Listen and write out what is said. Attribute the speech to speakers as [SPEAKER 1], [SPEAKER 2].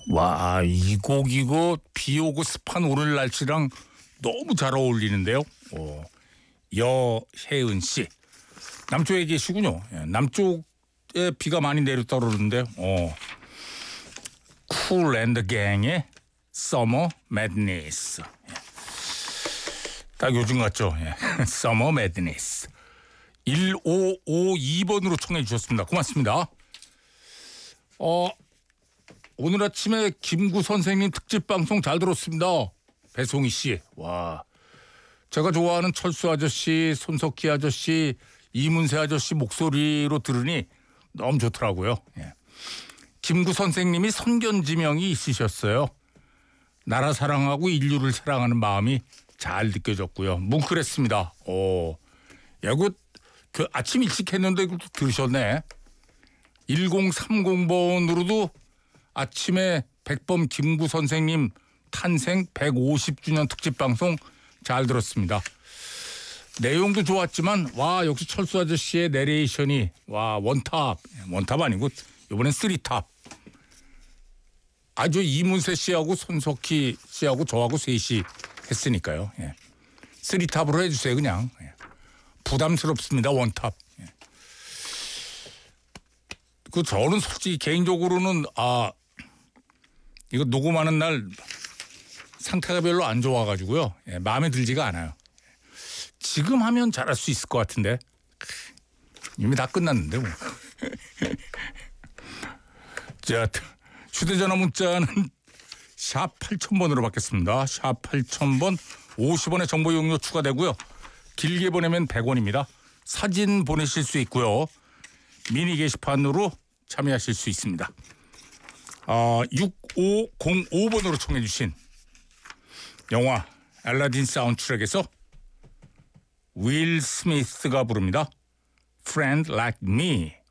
[SPEAKER 1] 와, 이 곡 이거 비 오고 습한 오늘 날씨랑 너무 잘 어울리는데요. 여혜은 씨. 남쪽에 계시군요. 예, 남쪽에 비가 많이 내렸다 그러는데요. 쿨 앤드 갱의 Summer Madness. 예. 딱 요즘 같죠. 예. Summer Madness. 1552번으로 청해 주셨습니다. 고맙습니다. 오늘 아침에 김구 선생님 특집 방송 잘 들었습니다. 배송희 씨. 와. 제가 좋아하는 철수 아저씨, 손석희 아저씨, 이문세 아저씨 목소리로 들으니 너무 좋더라고요. 예. 김구 선생님이 선견지명이 있으셨어요. 나라 사랑하고 인류를 사랑하는 마음이 잘 느껴졌고요. 뭉클했습니다. 야, 그 아침 일찍 했는데 그것도 들으셨네. 1030번으로도 아침에 백범 김구 선생님 탄생 150주년 특집 방송 잘 들었습니다. 내용도 좋았지만 와 역시 철수 아저씨의 내레이션이 와 원탑 아니고 이번엔 쓰리탑. 아주 이문세 씨하고 손석희 씨하고 저하고 셋이 했으니까요. 예. 쓰리탑으로 해주세요 그냥. 예. 부담스럽습니다 원탑. 예. 저는 솔직히 개인적으로는 이거 녹음하는 날 상태가 별로 안 좋아가지고요. 예, 마음에 들지가 않아요. 지금 하면 잘할 수 있을 것 같은데 이미 다 끝났는데 뭐. 자, 휴대전화 문자는 샵 8000번으로 받겠습니다. 샵 8000번 50원의 정보 용료 추가되고요. 길게 보내면 100원입니다. 사진 보내실 수 있고요. 미니 게시판으로 참여하실 수 있습니다. 6505번으로 청해 주신 영화 알라딘 사운드트랙에서 윌 스미스가 부릅니다. Friend Like Me.